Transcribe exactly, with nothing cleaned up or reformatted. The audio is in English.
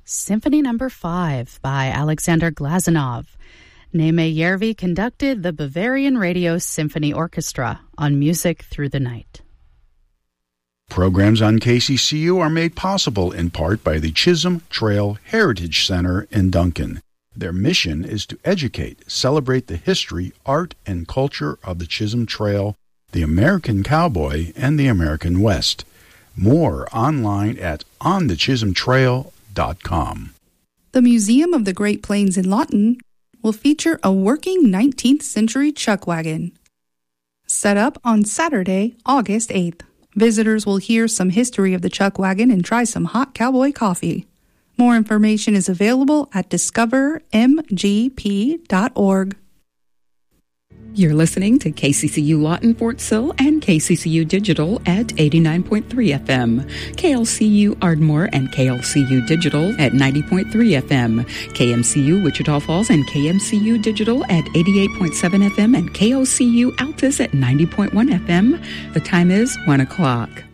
Symphony Number five by Alexander Glazunov. Neme Järvi conducted the Bavarian Radio Symphony Orchestra on Music Through the Night. Programs on K C C U are made possible in part by the Chisholm Trail Heritage Center in Duncan. Their mission is to educate, celebrate the history, art, and culture of the Chisholm Trail, the American cowboy, and the American West. More online at on the chisholm trail dot com. The Museum of the Great Plains in Lawton will feature a working nineteenth century chuck wagon. Set up on Saturday, August eighth. Visitors will hear some history of the chuck wagon and try some hot cowboy coffee. More information is available at discover m g p dot org. You're listening to K C C U Lawton, Fort Sill, and K C C U Digital at eighty-nine point three F M. K L C U Ardmore and K L C U Digital at ninety point three F M. K M C U Wichita Falls and K M C U Digital at eighty-eight point seven F M and K O C U Altus at ninety point one F M. The time is one o'clock.